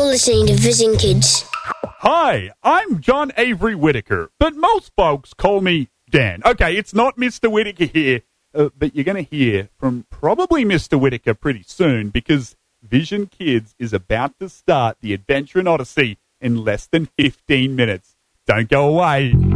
listening to Vision Kids. Hi, I'm John Avery Whittaker, but most folks call me Dan. Okay, it's not Mr. Whittaker here, but you're going to hear from probably Mr. Whittaker pretty soon because Vision Kids is about to start the Adventure in Odyssey in less than 15 minutes. Don't go away.